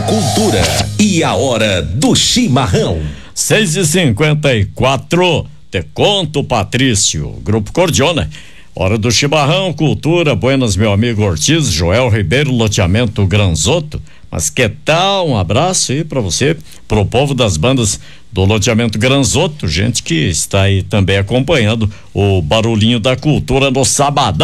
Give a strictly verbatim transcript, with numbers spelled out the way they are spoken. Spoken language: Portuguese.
cultura e a hora do chimarrão. seis e cinquenta e quatro, te conto, Patrício. Grupo Cordiona. Hora do chimarrão, cultura, buenas, meu amigo Ortiz, Joel Ribeiro, loteamento Granzotto. Mas que tal? Um abraço aí pra você, pro povo das bandas do loteamento Granzotto, gente que está aí também acompanhando o barulhinho da cultura no sabadão.